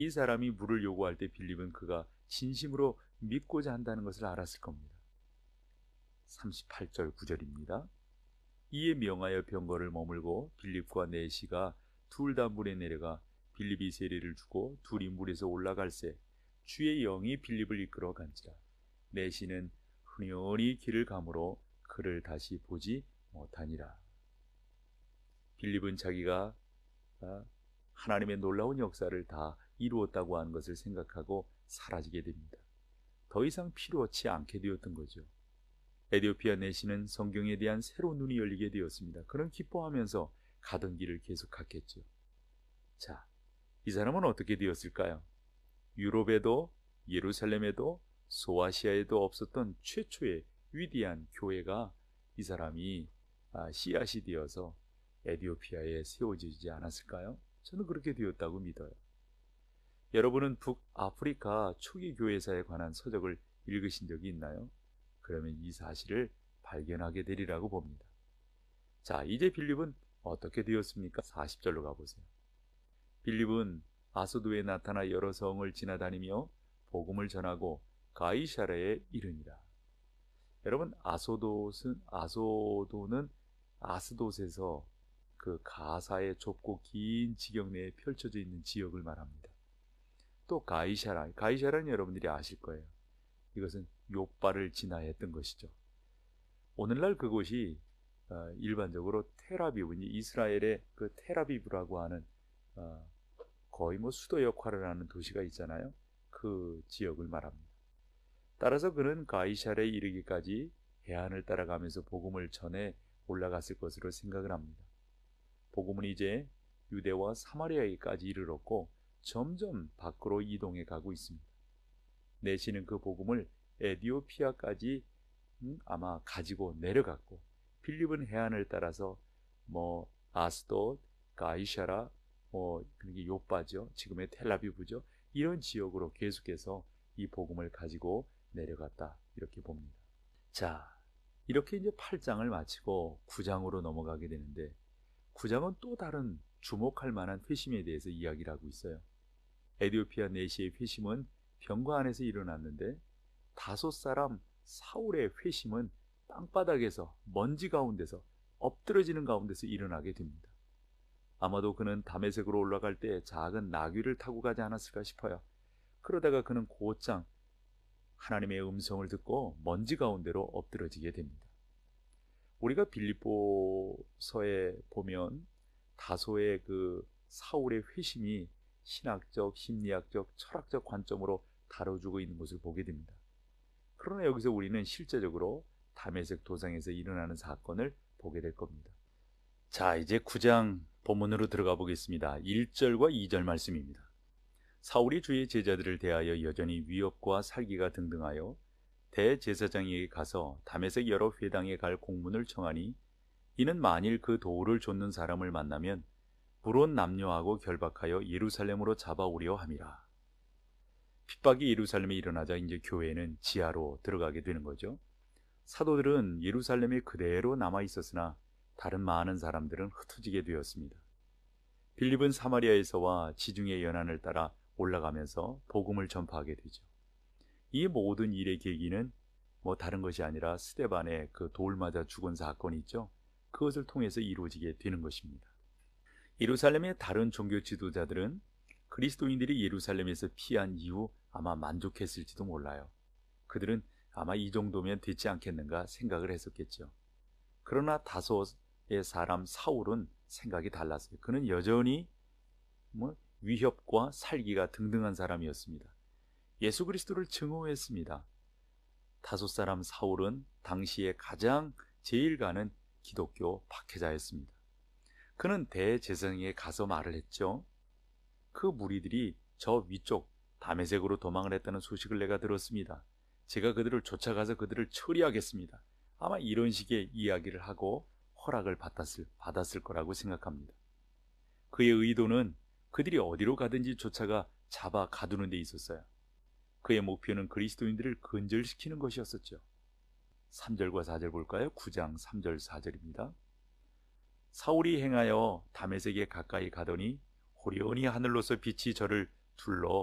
이 사람이 물을 요구할 때 빌립은 그가 진심으로 믿고자 한다는 것을 알았을 겁니다. 38절 9절입니다. 이에 명하여 병거를 머물고 빌립과 내시가 둘 다 물에 내려가 빌립이 세례를 주고 둘이 물에서 올라갈새 주의 영이 빌립을 이끌어 간지라. 내시는 흔히 길을 가므로 그를 다시 보지 못하니라. 빌립은 자기가 하나님의 놀라운 역사를 다 이루었다고 하는 것을 생각하고 사라지게 됩니다. 더 이상 필요치 않게 되었던 거죠. 에디오피아 내시는 성경에 대한 새로운 눈이 열리게 되었습니다. 그는 기뻐하면서 가던 길을 계속 갔겠죠. 자, 이 사람은 어떻게 되었을까요? 유럽에도 예루살렘에도 소아시아에도 없었던 최초의 위대한 교회가 이 사람이 씨앗이 되어서 에디오피아에 세워지지 않았을까요? 저는 그렇게 되었다고 믿어요. 여러분은 북아프리카 초기 교회사에 관한 서적을 읽으신 적이 있나요? 그러면 이 사실을 발견하게 되리라고 봅니다. 자, 이제 빌립은 어떻게 되었습니까? 40절로 가보세요. 빌립은 아소도에 나타나 여러 성을 지나다니며 복음을 전하고 가이사랴에 이르니라. 여러분, 아소도는 아스돗에서 그 가사의 좁고 긴 지경 내에 펼쳐져 있는 지역을 말합니다. 또 가이사라는 여러분들이 아실 거예요. 이것은 욥바를 지나야 했던 것이죠. 오늘날 그곳이 일반적으로 텔아비브, 이스라엘의 그 텔아비브라고 하는 거의 수도 역할을 하는 도시가 있잖아요. 그 지역을 말합니다. 따라서 그는 가이사랴에 이르기까지 해안을 따라가면서 복음을 전해 올라갔을 것으로 생각을 합니다. 복음은 이제 유대와 사마리아에까지 이르렀고 점점 밖으로 이동해 가고 있습니다. 내시는 그 복음을 에디오피아까지 아마 가지고 내려갔고, 빌립은 해안을 따라서 아스돗, 가이사라, 그게 욥바죠. 지금의 텔아비브죠. 이런 지역으로 계속해서 이 복음을 가지고 내려갔다, 이렇게 봅니다. 자, 이렇게 이제 8장을 마치고 9장으로 넘어가게 되는데, 9장은 또 다른 주목할 만한 회심에 대해서 이야기를 하고 있어요. 에디오피아 내시의 회심은 병거 안에서 일어났는데, 다소 사람 사울의 회심은 땅바닥에서 먼지 가운데서 엎드러지는 가운데서 일어나게 됩니다. 아마도 그는 다메섹으로 올라갈 때 작은 나귀를 타고 가지 않았을까 싶어요. 그러다가 그는 곧장 하나님의 음성을 듣고 먼지 가운데로 엎드러지게 됩니다. 우리가 빌립보서에 보면 다소의 그 사울의 회심이 신학적, 심리학적, 철학적 관점으로 다뤄주고 있는 것을 보게 됩니다. 그러나 여기서 우리는 실제적으로 다메섹 도상에서 일어나는 사건을 보게 될 겁니다. 자, 이제 9장 본문으로 들어가 보겠습니다. 1절과 2절 말씀입니다. 사울이 주의 제자들을 대하여 여전히 위협과 살기가 등등하여 대제사장에게 가서 다메섹 여러 회당에 갈 공문을 청하니, 이는 만일 그 도를 좇는 사람을 만나면 불온 남녀하고 결박하여 예루살렘으로 잡아오려 함이라. 핍박이 예루살렘에 일어나자 이제 교회는 지하로 들어가게 되는 거죠. 사도들은 예루살렘에 그대로 남아 있었으나 다른 많은 사람들은 흩어지게 되었습니다. 빌립은 사마리아에서와 지중해 연안을 따라 올라가면서 복음을 전파하게 되죠. 이 모든 일의 계기는 다른 것이 아니라 스데반의 그 돌 맞아 죽은 사건이 있죠. 그것을 통해서 이루어지게 되는 것입니다. 예루살렘의 다른 종교 지도자들은 그리스도인들이 예루살렘에서 피한 이후 아마 만족했을지도 몰라요. 그들은 아마 이 정도면 됐지 않겠는가 생각을 했었겠죠. 그러나 다소의 사람 사울은 생각이 달랐어요. 그는 여전히 위협과 살기가 등등한 사람이었습니다. 예수 그리스도를 증오했습니다. 다소 사람 사울은 당시에 가장 제일 가는 기독교 박해자였습니다. 그는 대제사장에게 가서 말을 했죠. 그 무리들이 저 위쪽 다메섹으로 도망을 했다는 소식을 내가 들었습니다. 제가 그들을 쫓아가서 그들을 처리하겠습니다. 아마 이런 식의 이야기를 하고 허락을 받았을 거라고 생각합니다. 그의 의도는 그들이 어디로 가든지 쫓아가 잡아 가두는 데 있었어요. 그의 목표는 그리스도인들을 근절시키는 것이었었죠. 3절과 4절 볼까요? 9장 3절 4절입니다. 사울이 행하여 다메섹에 가까이 가더니 호련히 하늘로서 빛이 저를 둘러